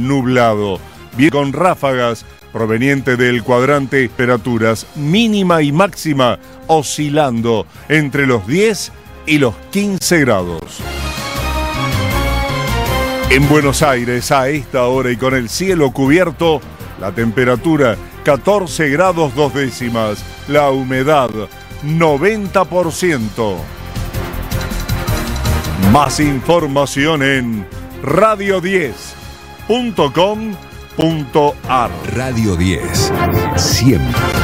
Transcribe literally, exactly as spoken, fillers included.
nublado, bien con ráfagas proveniente del cuadrante, temperaturas mínima y máxima oscilando entre los diez y los quince grados. En Buenos Aires, a esta hora y con el cielo cubierto, la temperatura catorce grados dos décimas, la humedad noventa por ciento. Más información en radio diez punto com punto ar. Radio diez, siempre